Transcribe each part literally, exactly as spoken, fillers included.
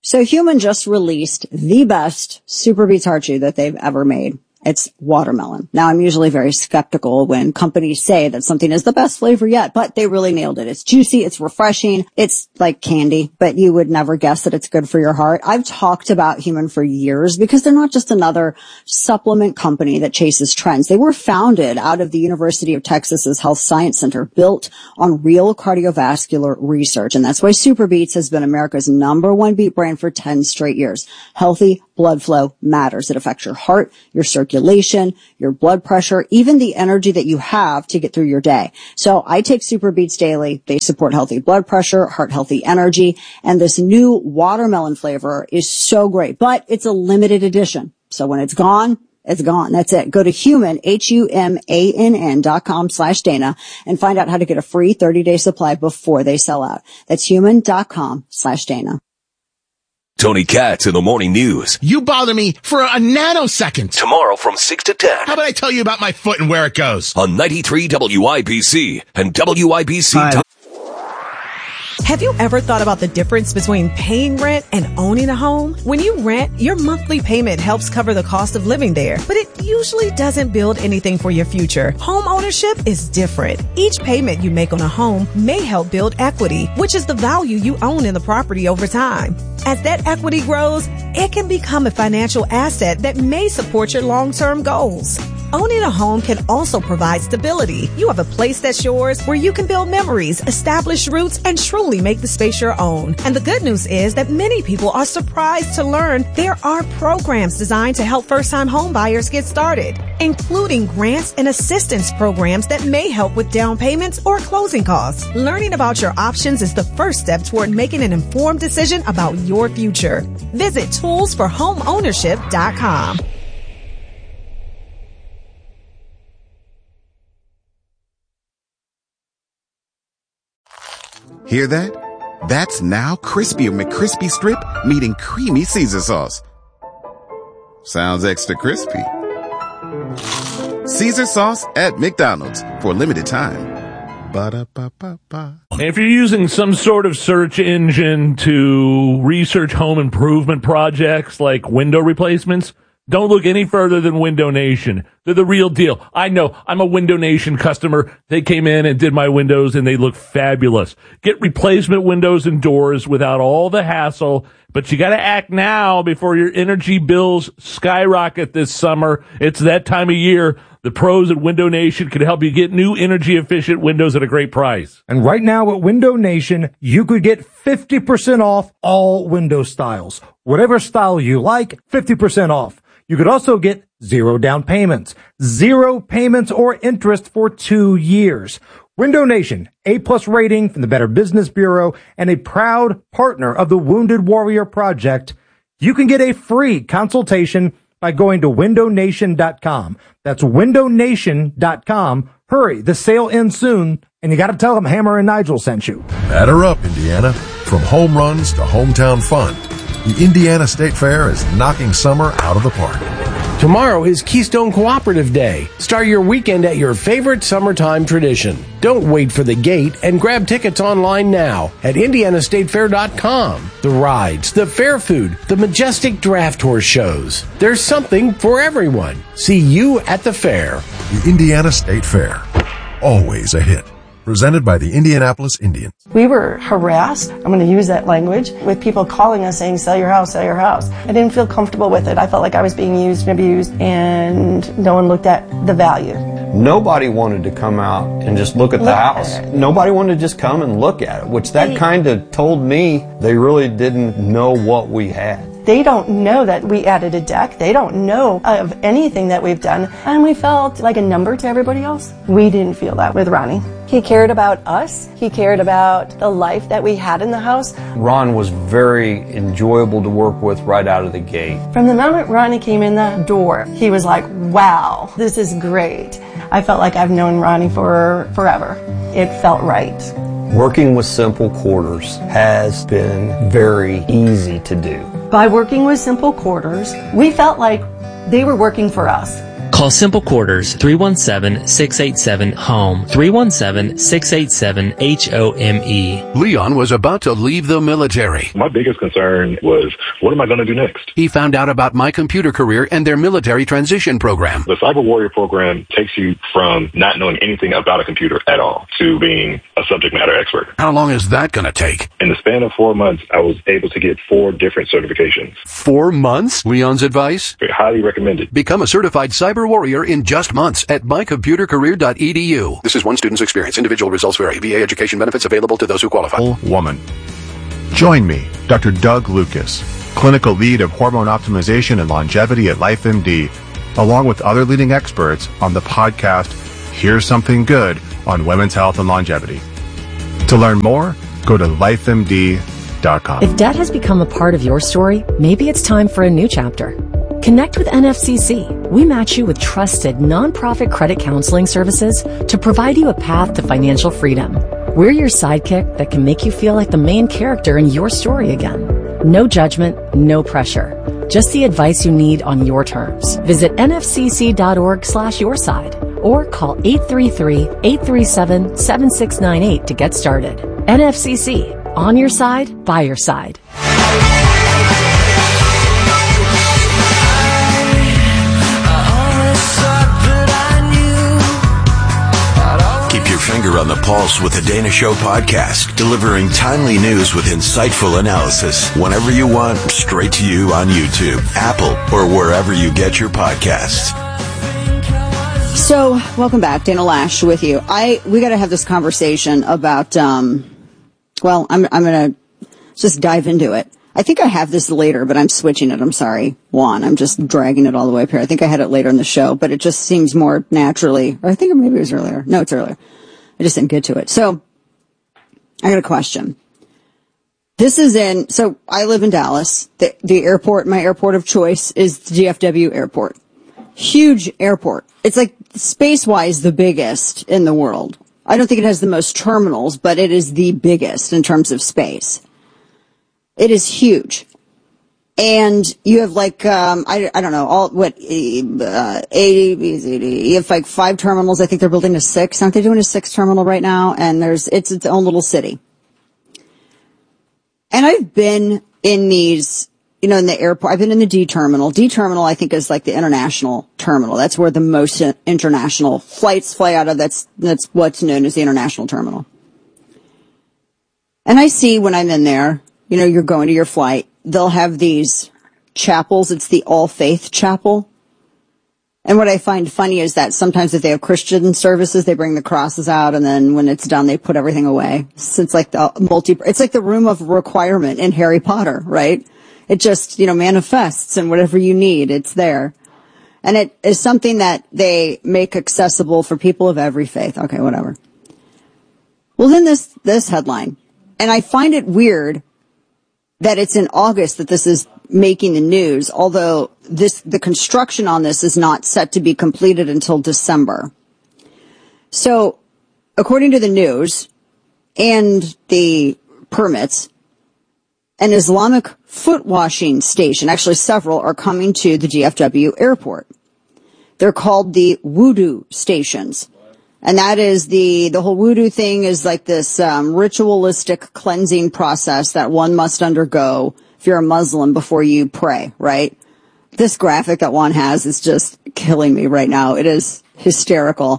So Human just released the best Super Beets Heart Chew that they've ever made. It's watermelon. Now, I'm usually very skeptical when companies say that something is the best flavor yet, but they really nailed it. It's juicy. It's refreshing. It's like candy, but you would never guess that it's good for your heart. I've talked about Human for years because they're not just another supplement company that chases trends. They were founded out of the University of Texas's Health Science Center, built on real cardiovascular research. And that's why Super Beets has been America's number one beet brand for ten straight years. Healthy blood flow matters. It affects your heart, your circulation, your blood pressure, even the energy that you have to get through your day. So I take Super Beets daily. They support healthy blood pressure, heart healthy energy, and this new watermelon flavor is so great, but it's a limited edition. So when it's gone, it's gone. That's it. Go to Human, H U M A N N dot com slash Dana and find out how to get a free thirty day supply before they sell out. That's human dot com slash Dana. Tony Katz in the Morning News. You bother me for a nanosecond. Tomorrow from six to ten. How about I tell you about my foot and where it goes? On ninety-three W I B C and W I B C. Hi. Have you ever thought about the difference between paying rent and owning a home? When you rent, your monthly payment helps cover the cost of living there, but it usually doesn't build anything for your future. Home ownership is different. Each payment you make on a home may help build equity, which is the value you own in the property over time. As that equity grows, it can become a financial asset that may support your long-term goals. Owning a home can also provide stability. You have a place that's yours where you can build memories, establish roots, and truly make the space your own. And the good news is that many people are surprised to learn there are programs designed to help first-time home buyers get started, including grants and assistance programs that may help with down payments or closing costs. Learning about your options is the first step toward making an informed decision about your future. Visit tools for home ownership dot com. Hear that? That's now Crispy McCrispy Strip meeting Creamy Caesar Sauce. Sounds extra crispy. Caesar Sauce at McDonald's for a limited time. Ba-da-ba-ba-ba. If you're using some sort of search engine to research home improvement projects like window replacements, don't look any further than Window Nation. They're the real deal. I know. I'm a Window Nation customer. They came in and did my windows, and they look fabulous. Get replacement windows and doors without all the hassle, but you got to act now before your energy bills skyrocket this summer. It's that time of year. The pros at Window Nation can help you get new energy-efficient windows at a great price. And right now at Window Nation, you could get fifty percent off all window styles. Whatever style you like, fifty percent off. You could also get zero down payments, zero payments or interest for two years. Window Nation, A-plus rating from the Better Business Bureau and a proud partner of the Wounded Warrior Project. You can get a free consultation by going to window nation dot com. That's window nation dot com. Hurry, the sale ends soon, and you got to tell them Hammer and Nigel sent you. Batter up, Indiana. From home runs to hometown fun, the Indiana State Fair is knocking summer out of the park. Tomorrow is Keystone Cooperative Day. Start your weekend at your favorite summertime tradition. Don't wait for the gate and grab tickets online now at indiana state fair dot com. The rides, the fair food, the majestic draft horse shows. There's something for everyone. See you at the fair. The Indiana State Fair. Always a hit. Presented by the Indianapolis Indians. We were harassed, I'm going to use that language, with people calling us saying, sell your house, sell your house. I didn't feel comfortable with it. I felt like I was being used and abused, and no one looked at the value. Nobody wanted to come out and just look at the Look house. at it. Nobody wanted to just come and look at it, which that kind of told me they really didn't know what we had. They don't know that we added a deck. They don't know of anything that we've done. And we felt like a number to everybody else. We didn't feel that with Ronnie. He cared about us. He cared about the life that we had in the house. Ron was very enjoyable to work with right out of the gate. From the moment Ronnie came in the door, he was like, wow, this is great. I felt like I've known Ronnie for forever. It felt right. Working with Simple Quarters has been very easy to do. By working with Simple Quarters, we felt like they were working for us. Call Simple Quarters three one seven, six eight seven, HOME, three one seven, six eight seven, H O M E. Leon was about to leave the military. My biggest concern was, what am I going to do next? He found out about My Computer Career and their military transition program. The Cyber Warrior program takes you from not knowing anything about a computer at all to being a subject matter expert. How long is that going to take? In the span of four months, I was able to get four different certifications. Four months? Leon's advice? Highly recommended. Become a certified cyber warrior in just months at my computer career dot e d u. This is one student's experience. Individual results vary. V A education benefits available to those who qualify. Woman. Join me, Doctor Doug Lucas, clinical lead of hormone optimization and longevity at LifeMD, along with other leading experts on the podcast Here's Something Good on Women's Health and Longevity. To learn more, go to life M D dot com. If debt has become a part of your story, maybe it's time for a new chapter. Connect with N F C C. We match you with trusted nonprofit credit counseling services to provide you a path to financial freedom. We're your sidekick that can make you feel like the main character in your story again. No judgment, no pressure. Just the advice you need on your terms. Visit N F C C dot org slash your side or call eight three three, eight three seven, seven six nine eight to get started. N F C C. On your side, by your side. Keep your finger on the pulse with the Dana Show podcast, delivering timely news with insightful analysis whenever you want, straight to you on YouTube, Apple, or wherever you get your podcasts. So, welcome back. Dana Lash with you. I we got to have this conversation about, um, well, I'm I'm going to just dive into it. I think I have this later, but I'm switching it. I'm sorry, Juan. I'm just dragging it all the way up here. I think I had it later in the show, but it just seems more naturally, or I think maybe it was earlier. No, it's earlier. I just didn't get to it. So, I got a question. This is in, so I live in Dallas. The, the airport, my airport of choice is the D F W airport. Huge airport. It's like space-wise the biggest in the world. I don't think it has the most terminals, but it is the biggest in terms of space. It is huge. And you have like, um, I, I don't know, all, what, uh, eighty, you have like five terminals. I think they're building a six. Aren't they doing a six terminal right now? And there's, it's its own little city. And I've been in these, you know, in the airport. I've been in the D terminal. D terminal, I think, is like the international terminal. That's where the most international flights fly out of. That's, that's what's known as the international terminal. And I see when I'm in there, you know, you're going to your flight, they'll have these chapels. It's the All Faith Chapel. And what I find funny is that sometimes if they have Christian services, they bring the crosses out, and then when it's done, they put everything away. So it's like the multi, it's like the room of requirement in Harry Potter, right? It just, you know, manifests, and whatever you need, it's there. And it is something that they make accessible for people of every faith. Okay, whatever. Well, then this, this headline, and I find it weird that it's in August that this is making the news, although this, the construction on this is not set to be completed until December. So, according to the news and the permits, an Islamic foot washing station, actually several, are coming to the D F W airport. They're called the wudu stations. And that is the, the whole wudu thing is like this, um, ritualistic cleansing process that one must undergo if you're a Muslim before you pray, right? This graphic that Juan has is just killing me right now. It is hysterical.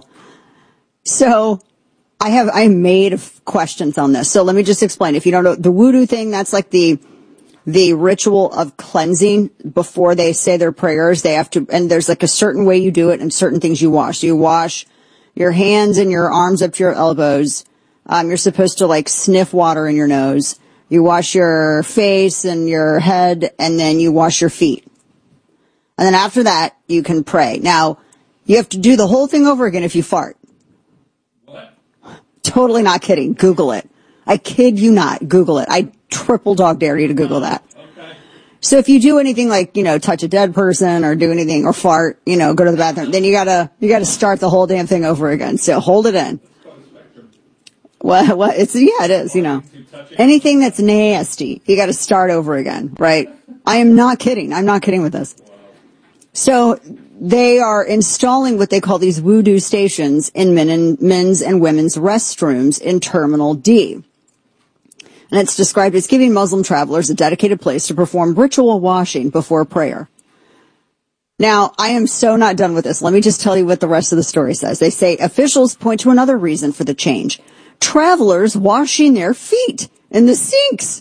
So, I have, I made questions on this. So let me just explain. If you don't know, the wudu thing, that's like the, the ritual of cleansing before they say their prayers. They have to, and there's like a certain way you do it and certain things you wash. So you wash your hands and your arms up to your elbows. Um, you're supposed to like sniff water in your nose. You wash your face and your head, and then you wash your feet. And then after that, you can pray. Now, you have to do the whole thing over again if you fart. What? Totally not kidding. Google it. I kid you not. Google it. I triple dog dare you to Google that. Okay. So if you do anything like, you know, touch a dead person or do anything or fart, you know, go to the bathroom, then you gotta, you gotta start the whole damn thing over again. So hold it in. What, what, it's, yeah, it is, you know. Anything that's nasty, you gotta start over again, right? I am not kidding. I'm not kidding with this. So they are installing what they call these voodoo stations in men and, men's and women's restrooms in Terminal D. And it's described as giving Muslim travelers a dedicated place to perform ritual washing before prayer. Now, I am so not done with this. Let me just tell you what the rest of the story says. They say officials point to another reason for the change. Travelers washing their feet in the sinks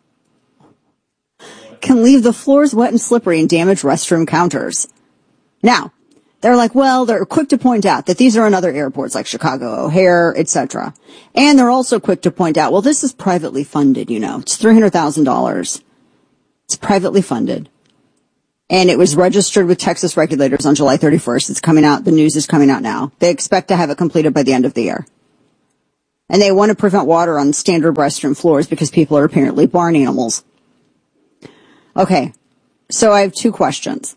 can leave the floors wet and slippery and damage restroom counters. Now, they're like, well, they're quick to point out that these are in other airports like Chicago, O'Hare, et cetera. And they're also quick to point out, well, this is privately funded, you know. It's three hundred thousand dollars. It's privately funded. And it was registered with Texas regulators on July thirty-first. It's coming out. The news is coming out now. They expect to have it completed by the end of the year. And they want to prevent water on standard restroom floors because people are apparently barn animals. Okay. So I have two questions.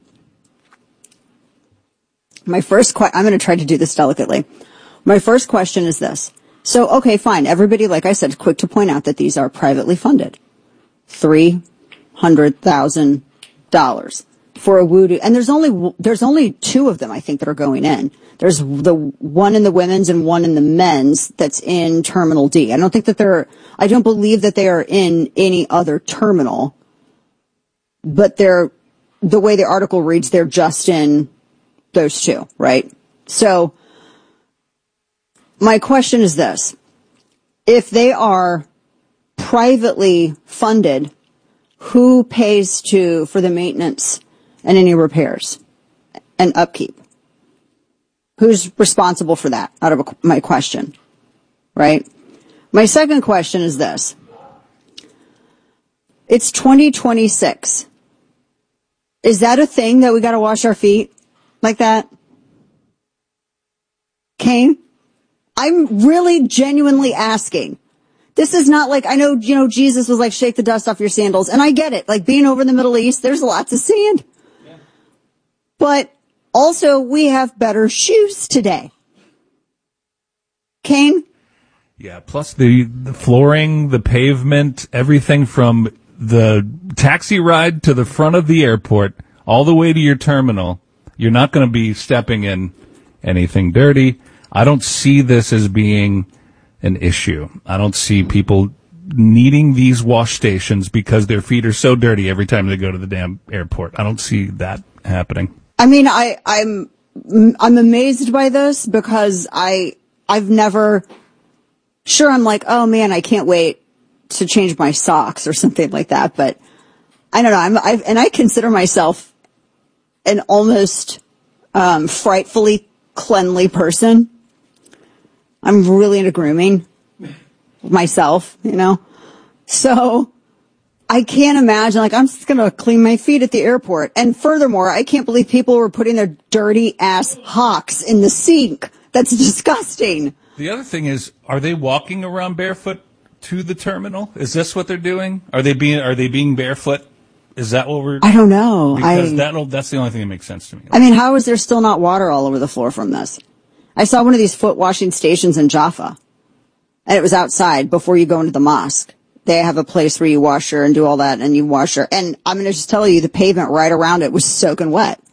My first que- I'm going to try to do this delicately. My first question is this. So, okay, fine. Everybody, like I said, is quick to point out that these are privately funded. three hundred thousand dollars for a voodoo. And there's only, there's only two of them, I think, that are going in. There's the one in the women's and one in the men's that's in Terminal D. I don't think that they're, I don't believe that they are in any other terminal, but they're, the way the article reads, they're just in those two, right? So my question is this. If they are privately funded, who pays to for the maintenance and any repairs and upkeep? Who's responsible for that out of my question, right? My second question is this. It's twenty twenty-six. Is that a thing that we got to wash our feet like that? Kane? I'm really genuinely asking. This is not like, I know, you know, Jesus was like, shake the dust off your sandals. And I get it. Like being over in the Middle East, there's lots of sand. Yeah. But also we have better shoes today. Kane? Yeah, plus the, the flooring, the pavement, everything from the taxi ride to the front of the airport, all the way to your terminal. You're not going to be stepping in anything dirty. I don't see this as being an issue. I don't see people needing these wash stations because their feet are so dirty every time they go to the damn airport. I don't see that happening. I mean, I, I'm, I'm amazed by this because I, I've never, sure, I'm like, oh man, I can't wait to change my socks or something like that. But I don't know. I'm, I, and I consider myself an almost, um, frightfully cleanly person. I'm really into grooming myself, you know. So I can't imagine, like, I'm just going to clean my feet at the airport. And furthermore, I can't believe people were putting their dirty ass hocks in the sink. That's disgusting. The other thing is, are they walking around barefoot to the terminal? Is this what they're doing? Are they being, are they being barefoot? Is that what we're... I don't know. Because I, that'll, that's the only thing that makes sense to me. I mean, how is there still not water all over the floor from this? I saw one of these foot washing stations in Jaffa, and it was outside before you go into the mosque. They have a place where you wash her and do all that, and you wash her. And I'm going to just tell you, the pavement right around it was soaking wet.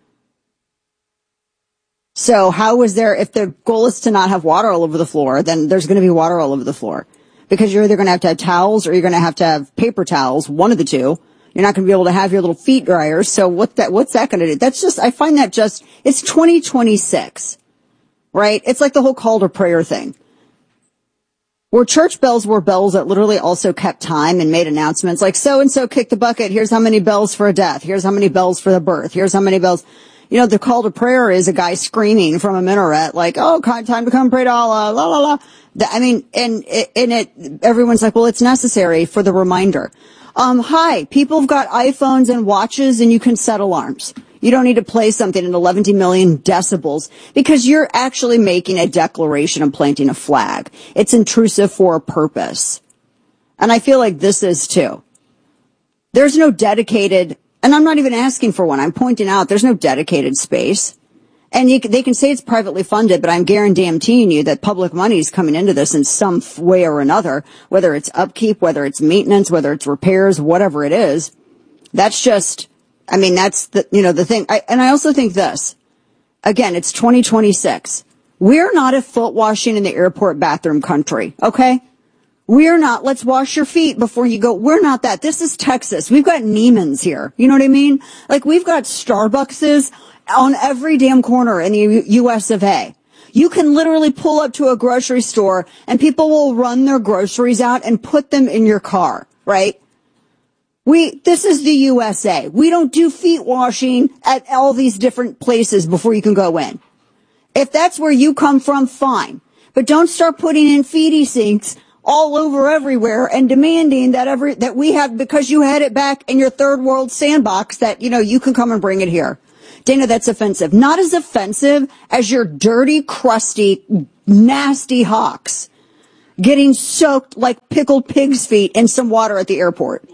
So how was there, if the goal is to not have water all over the floor, then there's going to be water all over the floor. Because you're either going to have to have towels or you're going to have to have paper towels, one of the two. You're not going to be able to have your little feet dryers. So what that, what's that going to do? That's just, I find that just, it's twenty twenty-six. Right? It's like the whole call to prayer thing. Where church bells were bells that literally also kept time and made announcements like, so-and-so kicked the bucket. Here's how many bells for a death. Here's how many bells for the birth. Here's how many bells. You know, the call to prayer is a guy screaming from a minaret like, oh, time to come pray to Allah, la, la, la. I mean, and, and it, everyone's like, well, it's necessary for the reminder. Um, hi, people have got iPhones and watches and you can set alarms. You don't need to play something at eleven million decibels because you're actually making a declaration and planting a flag. It's intrusive for a purpose. And I feel like this is too. There's no dedicated, and I'm not even asking for one. I'm pointing out there's no dedicated space. And you, they can say it's privately funded, but I'm guaranteeing you that public money is coming into this in some way or another, whether it's upkeep, whether it's maintenance, whether it's repairs, whatever it is. That's just I mean, that's the, you know, the thing. I, and I also think this, again, it's twenty twenty-six. We're not a foot washing in the airport bathroom country. Okay. We're not, let's wash your feet before you go. We're not that. This is Texas. We've got Neiman's here. You know what I mean? Like, we've got Starbuckses on every damn corner in the U S of A. You can literally pull up to a grocery store and people will run their groceries out and put them in your car, right? We, this is the U S A. We don't do feet washing at all these different places before you can go in. If that's where you come from, fine. But don't start putting in feety sinks all over everywhere and demanding that every, that we have, because you had it back in your third world sandbox, that, you know, you can come and bring it here. Dana, that's offensive. Not as offensive as your dirty, crusty, nasty hawks getting soaked like pickled pig's feet in some water at the airport.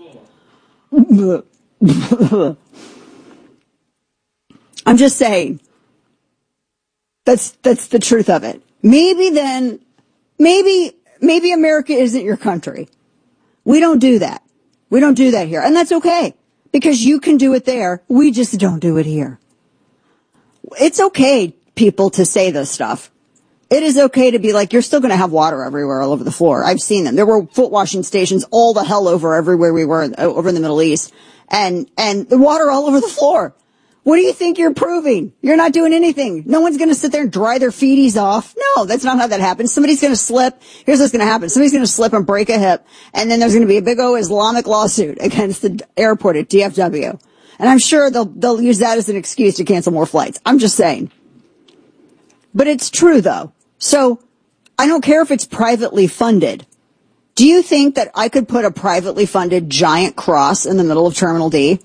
I'm just saying. That's, that's the truth of it. Maybe then, maybe, maybe America isn't your country. We don't do that. We don't do that here. And that's okay. Because you can do it there. We just don't do it here. It's okay, people, to say this stuff. It is okay to be like, you're still going to have water everywhere all over the floor. I've seen them. There were foot washing stations all the hell over everywhere we were over in the Middle East. And, and the water all over the floor. What do you think you're proving? You're not doing anything. No one's going to sit there and dry their feeties off. No, that's not how that happens. Somebody's going to slip. Here's what's going to happen. Somebody's going to slip and break a hip. And then there's going to be a big old Islamic lawsuit against the airport at D F W. And I'm sure they'll, they'll use that as an excuse to cancel more flights. I'm just saying. But it's true, though. So I don't care if it's privately funded. Do you think that I could put a privately funded giant cross in the middle of Terminal D?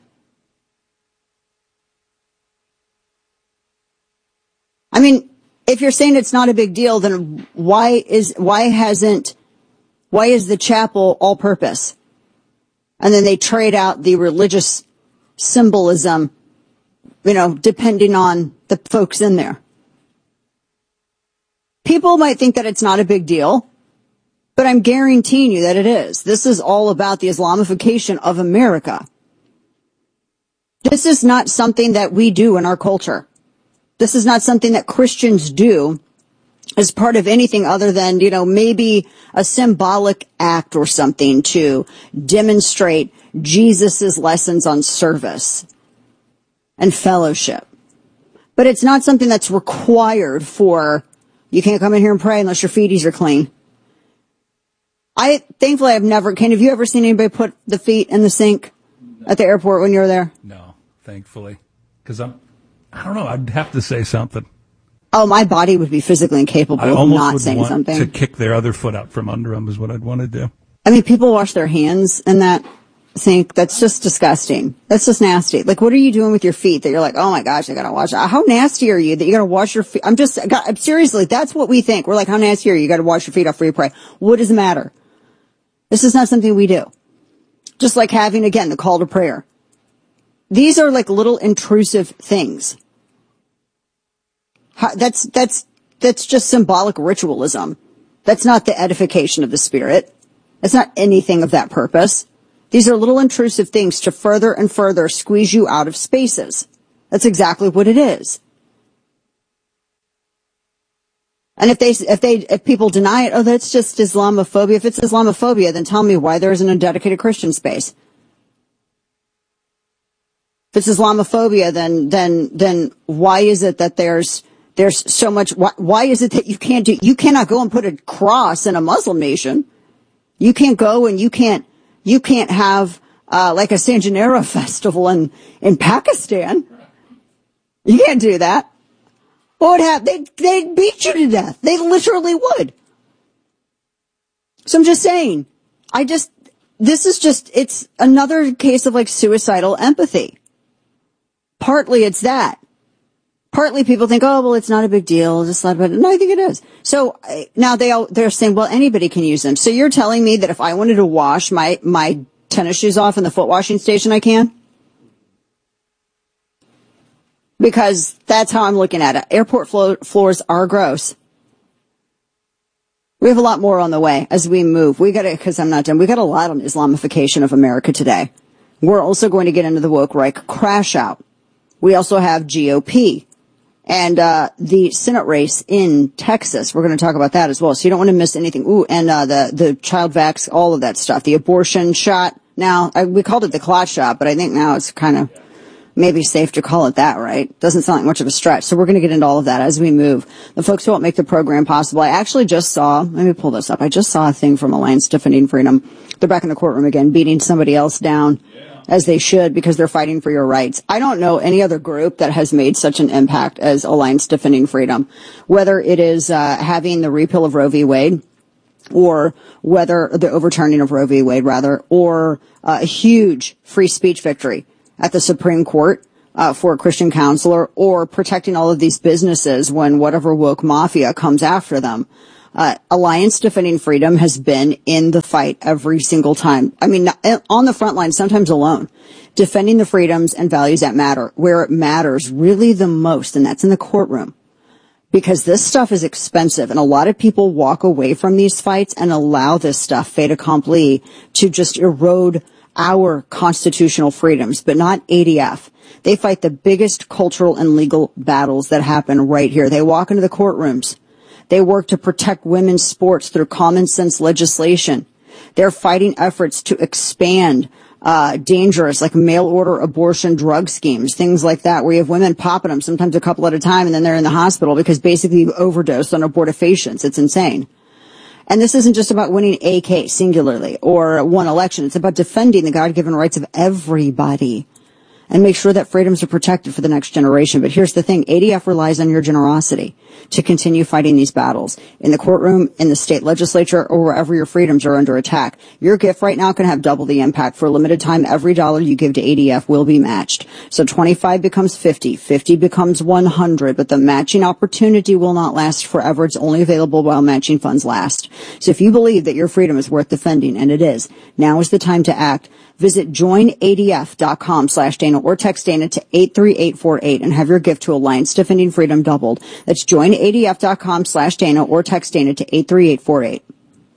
I mean, if you're saying it's not a big deal, then why is, why hasn't, why is the chapel all purpose? And then they trade out the religious symbolism, you know, depending on the folks in there. People might think that it's not a big deal, but I'm guaranteeing you that it is. This is all about the Islamification of America. This is not something that we do in our culture. This is not something that Christians do as part of anything other than, you know, maybe a symbolic act or something to demonstrate Jesus's lessons on service and fellowship. But it's not something that's required for, you can't come in here and pray unless your feeties are clean. I, thankfully, I've never, Ken, have you ever seen anybody put the feet in the sink at the airport when you were there? No, thankfully. Because I'm, I don't know, I'd have to say something. Oh, my body would be physically incapable I of not would saying want something. To kick their other foot out from under them is what I'd want to do. I mean, people wash their hands in that sink. That's just disgusting. That's just nasty. Like, what are you doing with your feet that you're like, oh my gosh, I gotta wash it? How nasty are you that you gotta wash your feet? I'm just, God, seriously, that's what we think. We're like, how nasty are you? You gotta wash your feet off before you pray. What does it matter? This is not something we do. Just like having, again, the call to prayer. These are like little intrusive things. How, that's, that's, that's just symbolic ritualism. That's not the edification of the Spirit. That's not anything of that purpose. These are little intrusive things to further and further squeeze you out of spaces. That's exactly what it is. And if they, if they, if people deny it, oh, that's just Islamophobia. If it's Islamophobia, then tell me why there isn't a dedicated Christian space. If it's Islamophobia, then, then, then why is it that there's, there's so much, why, why is it that you can't do, you cannot go and put a cross in a Muslim nation. You can't go and you can't, you can't have, uh, like a Sanjanera festival in, in Pakistan. You can't do that. What would happen? They'd, they'd beat you to death. They literally would. So I'm just saying, I just, this is just, it's another case of like suicidal empathy. Partly it's that. Partly people think, oh, well, it's not a big deal. Just let it. No, I think it is. So now they all, they're saying, well, anybody can use them. So you're telling me that if I wanted to wash my, my tennis shoes off in the foot washing station, I can? Because that's how I'm looking at it. Airport flo- floors are gross. We have a lot more on the way as we move. We got to, because I'm not done. We got a lot on Islamification of America today. We're also going to get into the woke Reich crash out. We also have G O P and uh the Senate race in Texas. We're going to talk about that as well. So you don't want to miss anything. Ooh, and uh the the child vax, all of that stuff. The abortion shot. Now, I, we called it the clot shot, but I think now it's kind of maybe safe to call it that, right? Doesn't sound like much of a stretch. So we're going to get into all of that as we move. The folks who help make the program possible. I actually just saw, let me pull this up. I just saw a thing from Alliance Defending Freedom. They're back in the courtroom again, beating somebody else down, as they should, because they're fighting for your rights. I don't know any other group that has made such an impact as Alliance Defending Freedom, whether it is uh having the repeal of Roe v. Wade, or whether the overturning of Roe v. Wade, rather, or uh, a huge free speech victory at the Supreme Court uh, for a Christian counselor, or protecting all of these businesses when whatever woke mafia comes after them. Uh, Alliance Defending Freedom has been in the fight every single time. I mean, on the front line, sometimes alone, defending the freedoms and values that matter, where it matters really the most, and that's in the courtroom. Because this stuff is expensive, and a lot of people walk away from these fights and allow this stuff, fait accompli, to just erode our constitutional freedoms, but not A D F. They fight the biggest cultural and legal battles that happen right here. They walk into the courtrooms. They work to protect women's sports through common sense legislation. They're fighting efforts to expand uh dangerous, like mail order abortion drug schemes, things like that, where you have women popping them, sometimes a couple at a time, and then they're in the hospital because basically you overdosed on abortifacients. It's insane. And this isn't just about winning a case singularly or one election. It's about defending the God-given rights of everybody and make sure that freedoms are protected for the next generation. But here's the thing. A D F relies on your generosity to continue fighting these battles in the courtroom, in the state legislature, or wherever your freedoms are under attack. Your gift right now can have double the impact. For a limited time, every dollar you give to A D F will be matched. So twenty-five becomes fifty, fifty becomes one hundred, but the matching opportunity will not last forever. It's only available while matching funds last. So if you believe that your freedom is worth defending, and it is, now is the time to act. Visit join A D F dot com slash Dana or text Dana to eight three eight four eight and have your gift to Alliance Defending Freedom doubled. That's join A D F dot com slash Dana or text Dana to eight three eight four eight.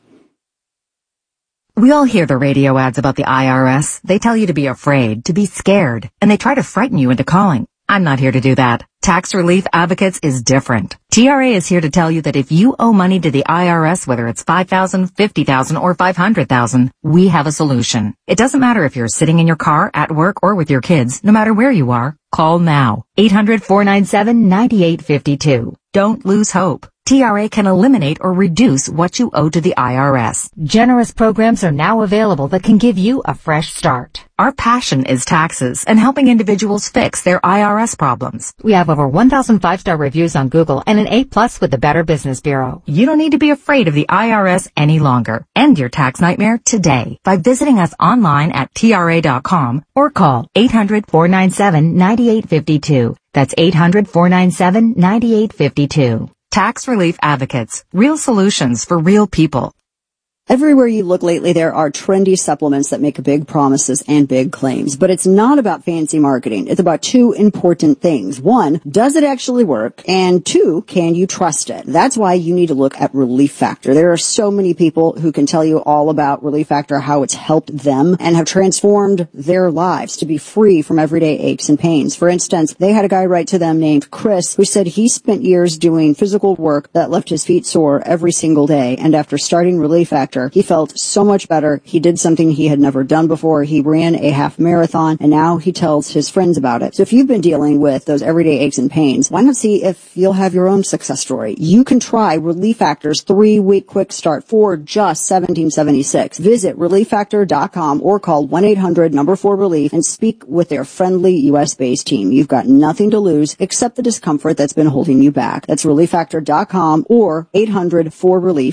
We all hear the radio ads about the I R S. They tell you to be afraid, to be scared, and they try to frighten you into calling. I'm not here to do that. Tax Relief Advocates is different. T R A is here to tell you that if you owe money to the I R S, whether it's five thousand dollars, fifty thousand dollars, or five hundred thousand dollars, we have a solution. It doesn't matter if you're sitting in your car, at work, or with your kids. No matter where you are, call now. eight hundred, four nine seven, nine eight five two. Don't lose hope. T R A can eliminate or reduce what you owe to the I R S. Generous programs are now available that can give you a fresh start. Our passion is taxes and helping individuals fix their I R S problems. We have over one thousand five-star reviews on Google and an A plus with the Better Business Bureau. You don't need to be afraid of the I R S any longer. End your tax nightmare today by visiting us online at T R A dot com or call eight hundred, four nine seven, nine eight five two. That's eight hundred, four nine seven, nine eight five two. Tax Relief Advocates. Real solutions for real people. Everywhere you look lately, there are trendy supplements that make big promises and big claims. But it's not about fancy marketing. It's about two important things. One, does it actually work? And two, can you trust it? That's why you need to look at Relief Factor. There are so many people who can tell you all about Relief Factor, how it's helped them and have transformed their lives to be free from everyday aches and pains. For instance, they had a guy write to them named Chris who said he spent years doing physical work that left his feet sore every single day. And after starting Relief Factor, he felt so much better. He did something he had never done before. He ran a half marathon, and now he tells his friends about it. So if you've been dealing with those everyday aches and pains, why not see if you'll have your own success story? You can try Relief Factor's three-week quick start for just seventeen seventy-six. Visit relief factor dot com or call one eight hundred number four relief and speak with their friendly U S-based team. You've got nothing to lose except the discomfort that's been holding you back. That's relief factor dot com or eight hundred four relief.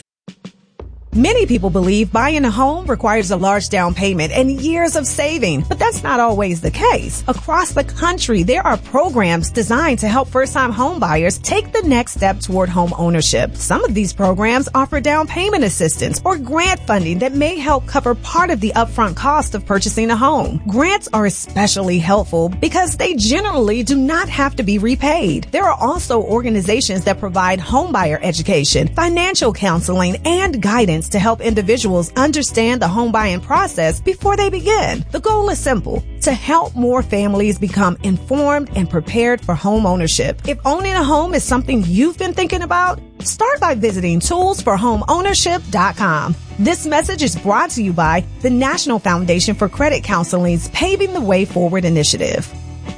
Many people believe buying a home requires a large down payment and years of saving, but that's not always the case. Across the country, there are programs designed to help first-time home buyers take the next step toward home ownership. Some of these programs offer down payment assistance or grant funding that may help cover part of the upfront cost of purchasing a home. Grants are especially helpful because they generally do not have to be repaid. There are also organizations that provide home buyer education, financial counseling, and guidance guidance to help individuals understand the home buying process before they begin. The goal is simple: to help more families become informed and prepared for home ownership. If owning a home is something you've been thinking about, start by visiting tools for home ownership dot com. This message is brought to you by the National Foundation for Credit Counseling's Paving the Way Forward initiative.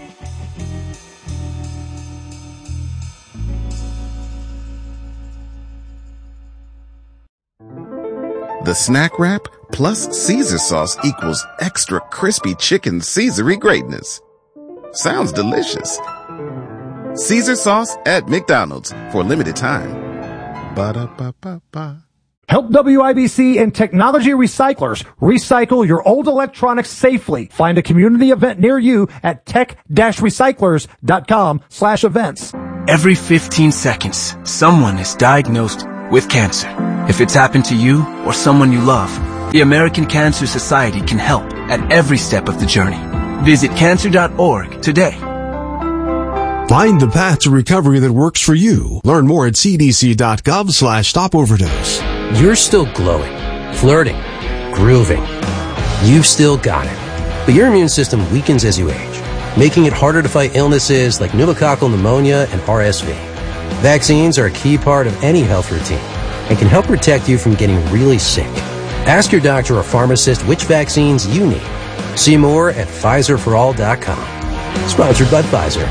The Snack Wrap plus Caesar sauce equals extra crispy chicken Caesar-y greatness. Sounds delicious. Caesar sauce at McDonald's for a limited time. Ba-da-ba-ba-ba. Help W I B C and technology recyclers recycle your old electronics safely. Find a community event near you at tech dash recyclers dot com slash events. Every fifteen seconds, someone is diagnosed with cancer. If it's happened to you or someone you love, the American Cancer Society can help at every step of the journey. Visit cancer dot org today. Find the path to recovery that works for you. Learn more at c d c dot gov slash stop overdose. You're still glowing, flirting, grooving. You've still got it. But your immune system weakens as you age, making it harder to fight illnesses like pneumococcal pneumonia and R S V. Vaccines are a key part of any health routine and can help protect you from getting really sick. Ask your doctor or pharmacist which vaccines you need. See more at Pfizer for all dot com. Sponsored by Pfizer.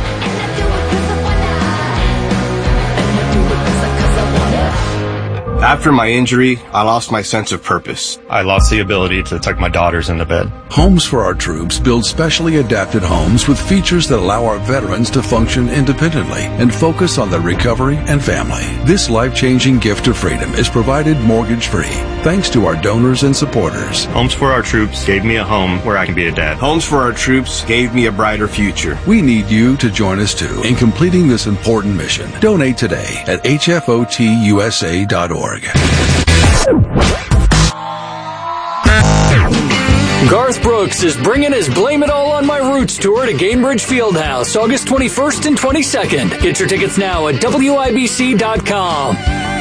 After my injury, I lost my sense of purpose. I lost the ability to tuck my daughters into bed. Homes for Our Troops builds specially adapted homes with features that allow our veterans to function independently and focus on their recovery and family. This life-changing gift of freedom is provided mortgage-free thanks to our donors and supporters. Homes for Our Troops gave me a home where I can be a dad. Homes for Our Troops gave me a brighter future. We need you to join us too in completing this important mission. Donate today at h f o t u s a dot org. Garth Brooks is bringing his Blame It All on My Roots tour to Gainbridge Fieldhouse August twenty-first and twenty-second. Get your tickets now at w i b c dot com.